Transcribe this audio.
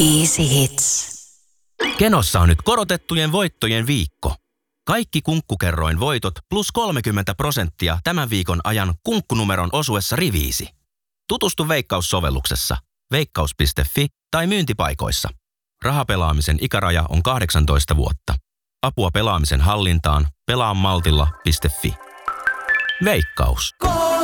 Easy Hits. Kenossa on nyt korotettujen voittojen viikko. Kaikki Kunkkukerroin voitot plus 30% tämän viikon ajan kunkkunumeron osuessa riviisi. Tutustu Veikkaus-sovelluksessa, veikkaus.fi tai myyntipaikoissa. Rahapelaamisen ikäraja on 18 vuotta. Apua pelaamisen hallintaan pelaamaltilla.fi. Veikkaus.